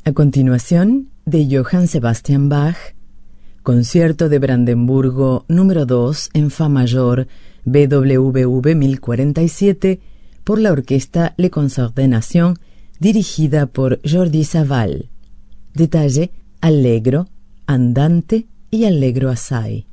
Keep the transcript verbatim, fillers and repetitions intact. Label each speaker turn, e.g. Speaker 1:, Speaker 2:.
Speaker 1: A continuación, de Johann Sebastian Bach, Concierto de Brandenburgo número dos en Fa mayor, B W V mil cuarenta y siete, por la orquesta Le Concert des Nations, dirigida por Jordi Savall. Detalle: allegro, andante y allegro assai.